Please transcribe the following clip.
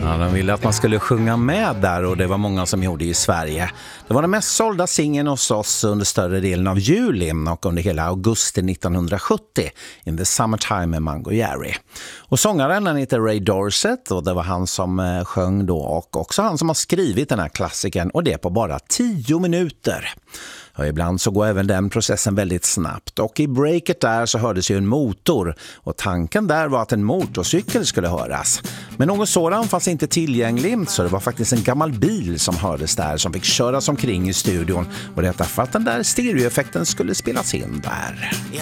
Ja, de ville att man skulle sjunga med där och det var många som gjorde i Sverige. Det var den mest sålda singeln hos oss under större delen av juli och under hela augusti 1970 In the Summertime med Mango Jerry. Och sångaren han heter Ray Dorset och det var han som sjöng då och också han som har skrivit den här klassiken och det på bara 10 minuter. Och ibland så går även den processen väldigt snabbt och i breaket där så hördes ju en motor och tanken där var att en motorcykel skulle höras. Men någon sådan fanns inte tillgänglig så det var faktiskt en gammal bil som hördes där som fick köras omkring i studion och detta för att den där stereoeffekten skulle spelas in där.